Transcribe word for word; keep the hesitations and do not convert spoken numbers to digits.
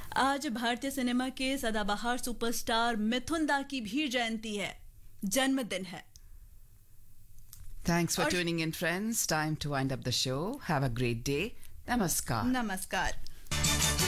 आज भारतीय सिनेमा के सदाबहार सुपरस्टार मिथुन दा की भी जयंती है, जन्मदिन है. Thanks for tuning in, friends. Time to wind up the show. Have a great day. Namaskar. नमस्कार.